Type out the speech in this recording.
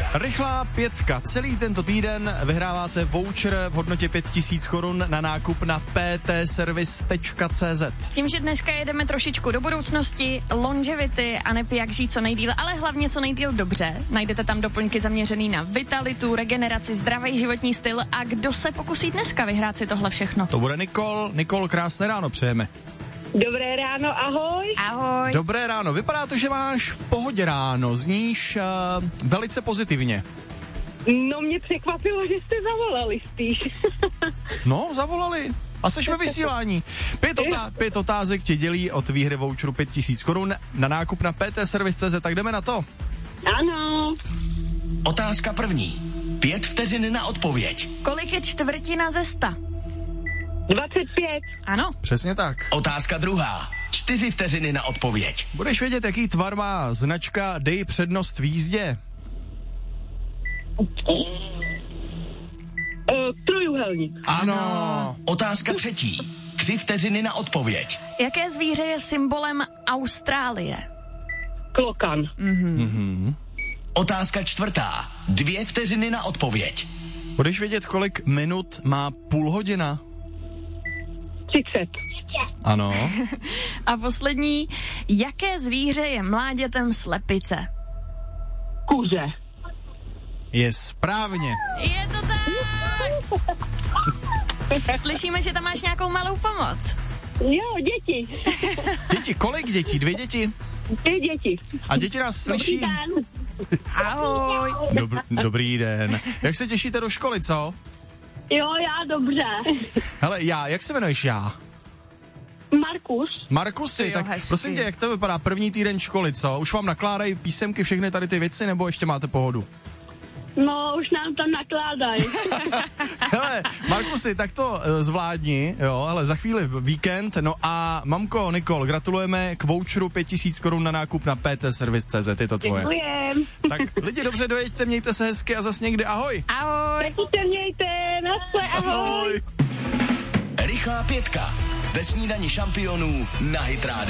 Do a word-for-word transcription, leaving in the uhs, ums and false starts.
Rychlá pětka. Celý tento týden vyhráváte voucher v hodnotě pět tisíc korun na nákup na p t service tečka c z. S tím, že dneska jedeme trošičku do budoucnosti, longevity a nepí jak žít co nejdýl, ale hlavně co nejdýl dobře. Najdete tam doplňky zaměřený na vitalitu, regeneraci, zdravý životní styl a kdo se pokusí dneska vyhrát si tohle všechno? To bude Nikol. Nikol, krásné ráno přejeme. Dobré ráno, ahoj. Ahoj. Dobré ráno. Vypadá to, že máš v pohodě ráno. Zníš uh, velice pozitivně. No mě překvapilo, že jste zavolali spíš. No, zavolali. A seš ve vysílání. Pět, otá- pět otázek tě dělí od výhry voucheru pět tisíc korun na nákup na p t service tečka c z. Tak jdeme na to. Ano. Otázka první. Pět vteřin na odpověď. Kolik je čtvrtina ze sta? dvacet pět. Ano. Přesně tak. Otázka druhá. Čtyři vteřiny na odpověď. Budeš vědět, jaký tvar má značka Dej přednost v jízdě? Uh, trojuhelník. Ano. Otázka třetí. Tři vteřiny na odpověď. Jaké zvíře je symbolem Austrálie? Klokan. Mhm. Otázka čtvrtá. Dvě vteřiny na odpověď. Budeš vědět, kolik minut má půl hodina? třicet. Ano. A poslední, jaké zvíře je mláďatem slepice? Kuře. Je správně. Je to tak! Slyšíme, že tam máš nějakou malou pomoc. Jo, děti. Děti, kolik dětí? Dvě děti? Dvě děti. A děti nás slyší? Dobrý den. Ahoj. Dobr, dobrý den. Jak se těšíte do školy, co? Jo, já dobře. Hele, já, jak se jmenuješ já? Markus. Markusy, Jo, tak hezky. prosím tě, jak to vypadá první týden školy, co? Už vám nakládají písemky, všechny tady ty věci, nebo ještě máte pohodu? No, už nám tam nakládají. Hele, Markusy, tak to uh, zvládni, jo, ale za chvíli víkend, no a mamko, Nikol, gratulujeme k voucheru pět tisíc korun na nákup na p t service tečka c z, je to tvoje. Děkujem. Tak lidi, dobře dojeďte, mějte se hezky a zas někdy, ahoj. Ahoj. Taky se mějte, nasle, ahoj. Rychlá pětka. Ve snídani šampionů na Hit Radio.